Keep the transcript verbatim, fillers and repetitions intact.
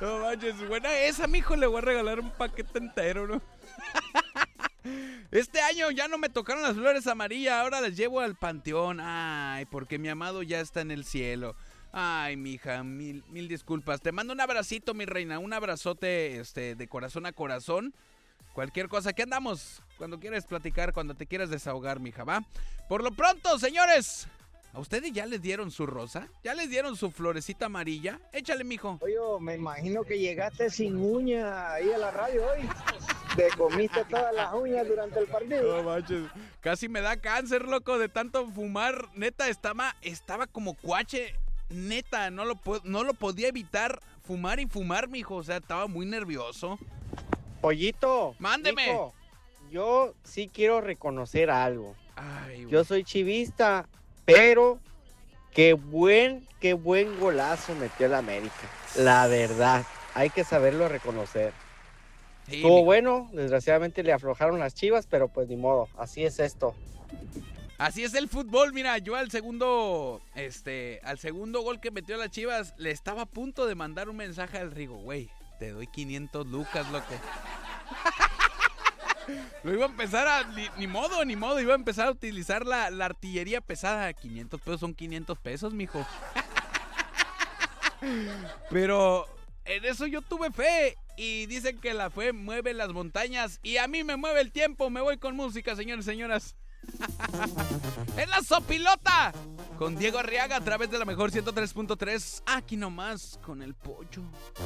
No manches, buena esa, mijo, le voy a regalar un paquete entero, ¿no? Este año ya no me tocaron las flores amarillas, ahora las llevo al panteón. Ay, porque mi amado ya está en el cielo. Ay, mija, mil, mil disculpas. Te mando un abracito, mi reina, un abrazote este, de corazón a corazón. Cualquier cosa, ¿qué andamos? Cuando quieras platicar, cuando te quieras desahogar, mija, ¿va? Por lo pronto, señores, ¿a ustedes ya les dieron su rosa? ¿Ya les dieron su florecita amarilla? Échale, mijo. Oye, me imagino que llegaste sin uña ahí a la radio hoy. Te comiste todas las uñas durante el partido. No manches, casi me da cáncer, loco, de tanto fumar. Neta, estaba, estaba como cuache. Neta, no lo, no lo podía evitar fumar y fumar, mijo. O sea, estaba muy nervioso. Pollito. Mándeme. Mijo, yo sí quiero reconocer algo. Ay, yo soy chivista, pero qué buen, qué buen golazo metió el América. La verdad, hay que saberlo reconocer. Sí, Estuvo mijo. bueno, desgraciadamente le aflojaron las Chivas, pero pues ni modo, así es esto. Así es el fútbol, mira, yo al segundo, este, al segundo gol que metió las Chivas, le estaba a punto de mandar un mensaje al Rigo, güey, te doy quinientos lucas, loco. Lo iba a empezar a, ni, ni modo, ni modo, iba a empezar a utilizar la, la artillería pesada. quinientos pesos son quinientos pesos, mijo. Pero en eso yo tuve fe. Y dicen que la fe mueve las montañas. Y a mí me mueve el tiempo. Me voy con música, señores y señoras. ¡Es la Sopilota! Con Diego Arriaga a través de la mejor ciento tres punto tres. Aquí nomás con el pollo.